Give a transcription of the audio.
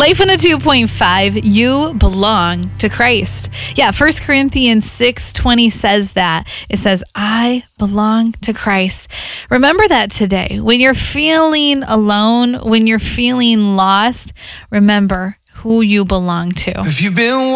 Life 102.5, you belong to Christ. Yeah, 1 Corinthians 6:20 says that. It says, I belong to Christ. Remember that today. When you're feeling alone, when you're feeling lost, remember who you belong to. If you've been